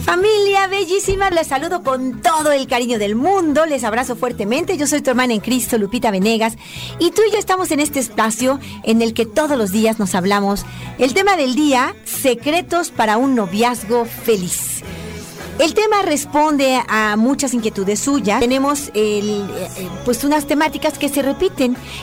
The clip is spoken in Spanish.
Familia bellísima, les saludo con todo el cariño del mundo, les abrazo fuertemente. Yo soy tu hermana en Cristo, Lupita Venegas, y tú y yo estamos en este espacio en el que todos los días nos hablamos. El tema del día: secretos para un noviazgo feliz. El tema responde a muchas inquietudes suyas. Tenemos pues unas temáticas que se repiten